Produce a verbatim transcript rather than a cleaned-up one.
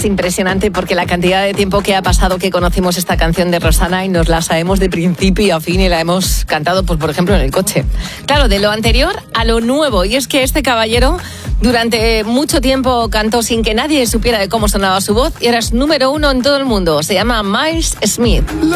Es impresionante porque la cantidad de tiempo que ha pasado que conocimos esta canción de Rosana y nos la sabemos de principio a fin y la hemos cantado, pues por ejemplo, en el coche. Claro, de lo anterior a lo nuevo. Y es que este caballero durante mucho tiempo cantó sin que nadie supiera de cómo sonaba su voz y ahora es número uno en todo el mundo. Se llama Miles Smith.